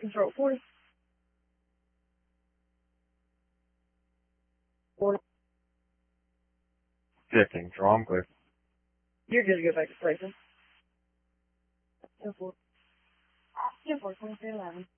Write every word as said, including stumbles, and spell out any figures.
Control forty. forty. fifteen. Control, I'm clear. You're good to go back to prison. ten four. ten four, twenty-three eleven.